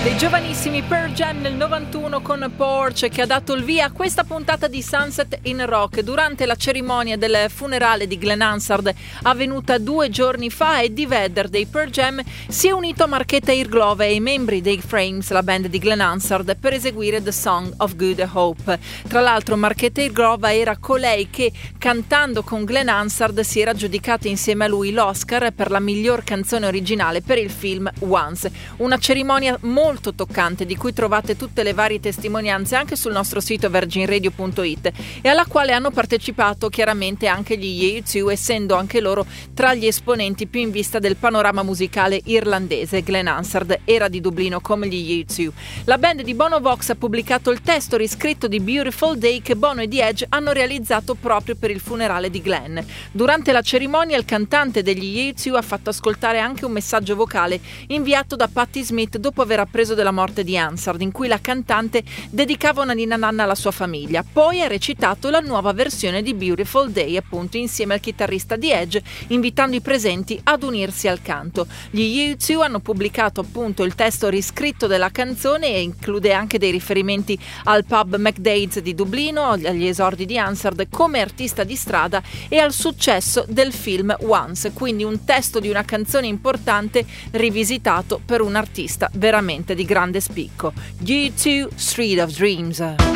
Dei giovanissimi Pearl Jam nel 91 con Porch, che ha dato il via a questa puntata di Sunset in Rock durante la cerimonia del funerale di Glenn Hansard avvenuta 2 giorni fa. Eddie Vedder dei Pearl Jam si è unito a Marchetta Irglove e ai membri dei Frames, la band di Glenn Hansard, per eseguire The Song of Good Hope. Tra l'altro Marchetta Irglove era colei che, cantando con Glenn Hansard, si era aggiudicata insieme a lui l'Oscar per la miglior canzone originale per il film Once. Una cerimonia molto toccante di cui trovate tutte le varie testimonianze anche sul nostro sito virginradio.it, e alla quale hanno partecipato chiaramente anche gli U2, essendo anche loro tra gli esponenti più in vista del panorama musicale irlandese. Glenn Hansard era di Dublino come gli U2. La band di Bono Vox ha pubblicato il testo riscritto di Beautiful Day che Bono e The Edge hanno realizzato proprio per il funerale di Glenn. Durante la cerimonia il cantante degli U2 ha fatto ascoltare anche un messaggio vocale inviato da Patti Smith dopo aver appreso della morte di Hansard, in cui la cantante dedicava una ninna nanna alla sua famiglia. Poi ha recitato la nuova versione di Beautiful Day, appunto insieme al chitarrista The Edge, invitando i presenti ad unirsi al canto. Gli U2 hanno pubblicato appunto il testo riscritto della canzone e include anche dei riferimenti al pub McDade's di Dublino, agli esordi di Hansard come artista di strada e al successo del film Once, quindi un testo di una canzone importante rivisitato per un artista veramente di grande spicco. U2, Street of Dreams.